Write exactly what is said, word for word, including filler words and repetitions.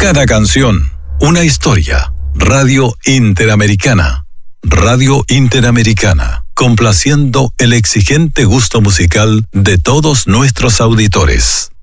Cada canción, una historia. Radio Interamericana. Radio Interamericana, complaciendo el exigente gusto musical de todos nuestros auditores.